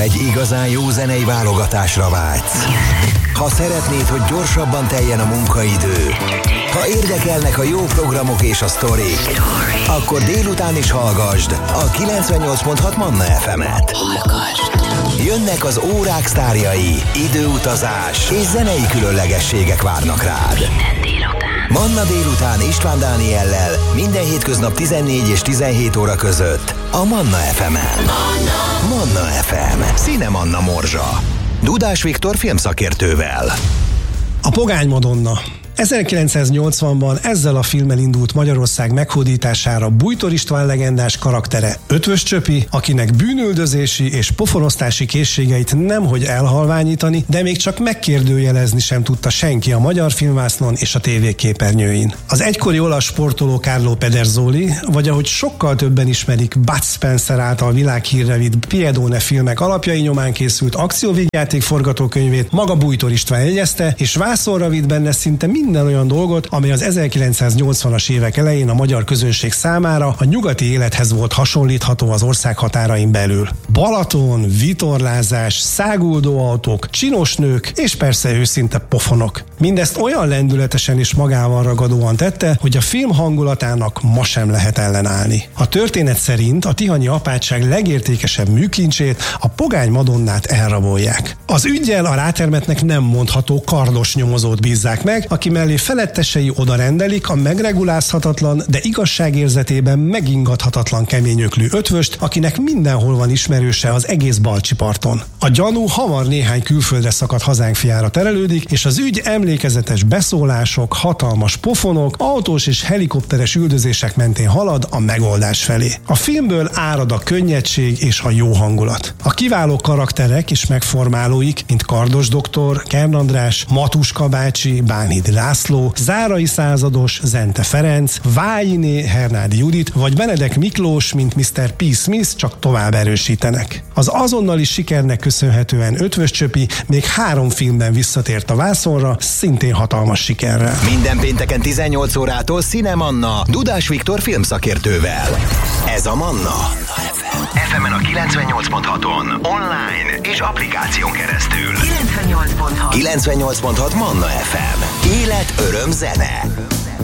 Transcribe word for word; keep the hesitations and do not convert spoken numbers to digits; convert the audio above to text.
egy igazán jó zenei válogatásra vágysz. Ha szeretnéd, hogy gyorsabban teljen a munkaidő, ha érdekelnek a jó programok és a sztorik, akkor délután is hallgasd a kilencvennyolc pont hat Manna ef emet. Jönnek az órák sztárjai, időutazás és zenei különlegességek várnak rád. Manna délután István Dániellel minden hétköznap tizennégy és tizenhét óra között a Manna ef emen. Manna ef em. Színe Manna morzsa. Dudás Viktor filmszakértővel. A Pogány Madonna. ezerkilencszáznyolcvanban ezzel a filmmel indult Magyarország meghódítására Bújtor István legendás karaktere Ötvös Csöpi, akinek bűnüldözési és pofonosztási készségeit nemhogy elhalványítani, de még csak megkérdőjelezni sem tudta senki a magyar filmvásznon és a tévéképernyőin. Az egykori olasz sportoló Carlo Pedersoli, vagy ahogy sokkal többen ismerik, Bud Spencer által világhírre vitt Piedone filmek alapjai nyomán készült akcióvígjáték forgatókönyvét maga Bújtor István jegyezte, és vászonra vitt benne szinte minden minden olyan dolgot, amely az ezerkilencszáznyolcvanas évek elején a magyar közönség számára a nyugati élethez volt hasonlítható az ország határain belül. Balaton, vitorlázás, száguldó autók, csinos nők és persze őszinte pofonok. Mindezt olyan lendületesen és magával ragadóan tette, hogy a film hangulatának ma sem lehet ellenállni. A történet szerint a tihanyi apátság legértékesebb műkincsét, a Pogány Madonnát elrabolják. Az üggyel a rátermetnek nem mondható kardos nyomozót bízzák meg, aki mellé felettesei odarendelik a megregulázhatatlan, de igazságérzetében megingathatatlan keményöklű ötvöst, akinek mindenhol van ismerőse az egész Balcsi parton. A gyanú hamar néhány külföldre szakadt hazánk fiára terelődik, és az ügy emlékezetes beszólások, hatalmas pofonok, autós és helikopteres üldözések mentén halad a megoldás felé. A filmből árad a könnyedség és a jó hangulat. A kiváló karakterek és megformálóik, mint Kardos doktor, Kern András, Matuska bácsi, Bánhidi László, Zárai százados, Zente Ferenc, Vályiné, Hernádi Judit vagy Benedek Miklós, mint miszter P. Smith csak tovább erősítenek. Az azonnali sikernek köszönhetően Ötvös Csöpi még három filmben visszatért a vászonra, szintén hatalmas sikerrel. Minden pénteken tizennyolc órától Színe Manna, Dudás Viktor filmszakértővel. Ez a Manna. ef emen a kilencvennyolc pont haton, online és applikáción keresztül. kilencvennyolc pont hat kilencvennyolc pont hat Manna ef em. Élet, öröm, zene.